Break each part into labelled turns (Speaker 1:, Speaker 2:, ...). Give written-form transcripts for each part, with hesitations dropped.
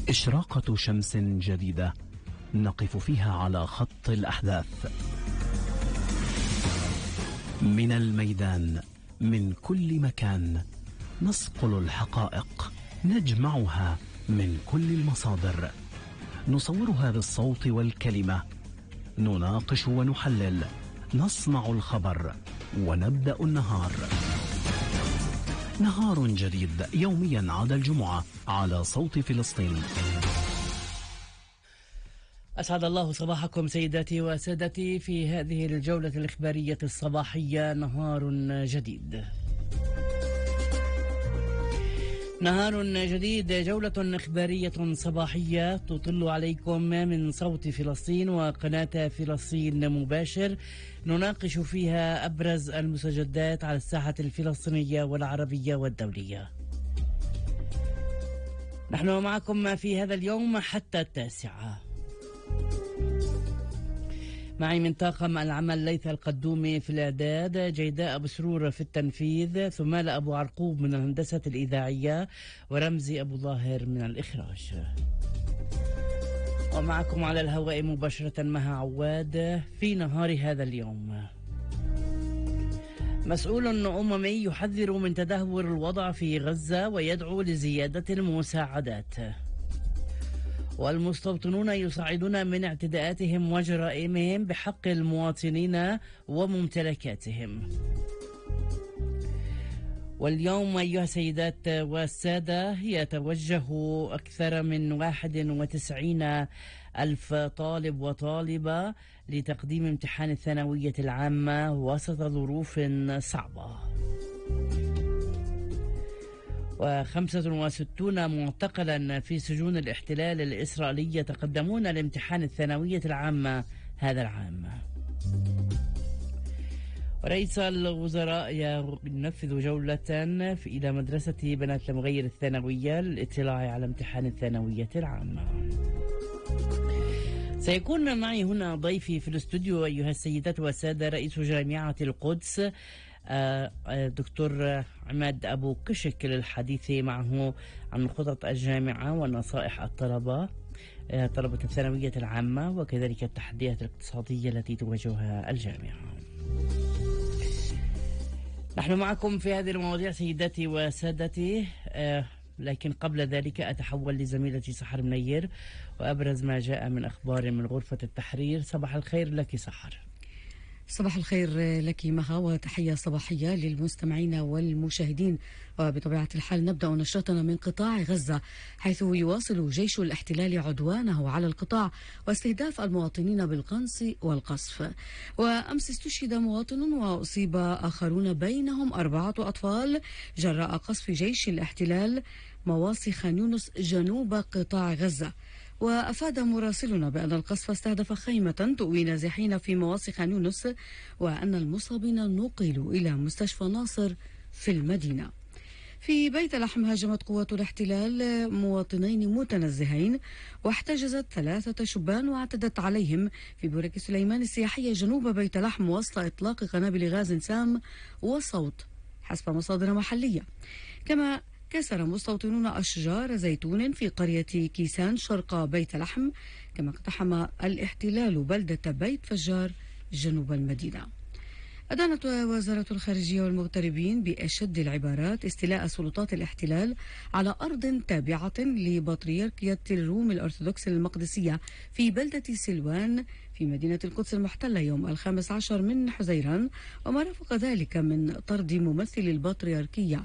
Speaker 1: إشراقة شمس جديدة نقف فيها على خط الأحداث، من الميدان، من كل مكان نصقل الحقائق، نجمعها من كل المصادر، نصورها بالصوت والكلمة، نناقش ونحلل، نصنع الخبر ونبدأ النهار. نهار جديد يوميا عدا الجمعة على صوت فلسطين.
Speaker 2: أسعد الله صباحكم سيداتي وسادتي في هذه الجولة الإخبارية الصباحية. نهار جديد، نهار جديد، جولة إخبارية صباحية تطل عليكم من صوت فلسطين وقناة فلسطين مباشر، نناقش فيها أبرز المستجدات على الساحة الفلسطينية والعربية والدولية. نحن معكم في هذا اليوم حتى 9. معي من طاقم العمل ليث القدومي في الإعداد، جيداء أبو سرور في التنفيذ، ثمال أبو عرقوب من الهندسة الإذاعية، ورمزي أبو ظاهر من الإخراج. ومعكم على الهواء مباشرة مها عواد في نهار هذا اليوم. مسؤول أممي يحذر من تدهور الوضع في غزة ويدعو لزيادة المساعدات. والمستوطنون يصعدون من اعتداءاتهم وجرائمهم بحق المواطنين وممتلكاتهم. واليوم أيها السيدات والسادة يتوجه أكثر من 91 ألف طالب وطالبة لتقديم امتحان الثانوية العامة وسط ظروف صعبة. و65 معتقلا في سجون الاحتلال الإسرائيلي يتقدمون لامتحان الثانوية العامة هذا العام. ورئيس الوزراء ينفذ جولة إلى مدرسة بنات المغير الثانوية للاطلاع على امتحان الثانوية العامة. سيكون معي هنا ضيفي في الاستوديو أيها السيدات والسادة رئيس جامعة القدس دكتور عماد أبو كشك للحديث معه عن خطط الجامعة ونصائح طلبة الثانوية العامة وكذلك التحديات الاقتصادية التي تواجهها الجامعة. نحن معكم في هذه المواضيع سيداتي وسادتي، لكن قبل ذلك أتحول لزميلتي سحر منير وأبرز ما جاء من أخبار من غرفة التحرير. صباح الخير لك سحر.
Speaker 3: صباح الخير لك مها، وتحية صباحية للمستمعين والمشاهدين. وبطبيعة الحال نبدأ نشرتنا من قطاع غزة، حيث يواصل جيش الاحتلال عدوانه على القطاع واستهداف المواطنين بالقنص والقصف. وأمس استشهد مواطن وأصيب آخرون بينهم 4 أطفال جراء قصف جيش الاحتلال مواصي خان يونس جنوب قطاع غزة. وأفاد مراسلنا بأن القصف استهدف خيمة تؤوي نازحين في مواصي خان يونس، وأن المصابين نقلوا إلى مستشفى ناصر في المدينة. في بيت لحم هاجمت قوات الاحتلال مواطنين متنزهين واحتجزت 3 شبان واعتدت عليهم في برك سليمان السياحية جنوب بيت لحم وسط إطلاق قنابل غاز سام وصوت حسب مصادر محلية. كما كسر مستوطنون أشجار زيتون في قرية كيسان شرق بيت لحم. كما اقتحم الاحتلال بلدة بيت فجار جنوب المدينة. أدانت وزارة الخارجية والمغتربين بأشد العبارات استيلاء سلطات الاحتلال على أرض تابعة لبطريركية الروم الأرثوذكس المقدسية في بلدة سلوان في مدينة القدس المحتلة يوم 15 من حزيران، وما رافق ذلك من طرد ممثل البطريركية.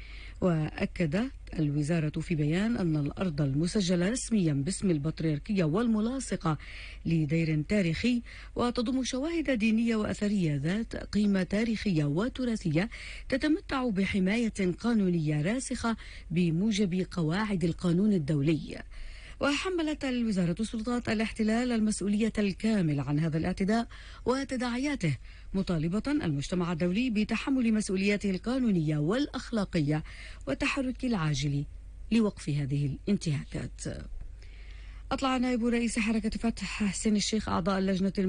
Speaker 3: وأكدت الوزارة في بيان أن الأرض المسجلة رسميا باسم البطريركية والملاصقة لدير تاريخي وتضم شواهد دينية وأثرية ذات قيمة تاريخية وتراثية تتمتع بحماية قانونية راسخة بموجب قواعد القانون الدولي. وحملت الوزارة سلطات الاحتلال المسؤولية الكاملة عن هذا الاعتداء وتداعياته، مطالبة المجتمع الدولي بتحمل مسؤولياته القانونية والأخلاقية والتحرك العاجل لوقف هذه الانتهاكات. أطلع نائب رئيس حركة فتح حسين الشيخ أعضاء اللجنة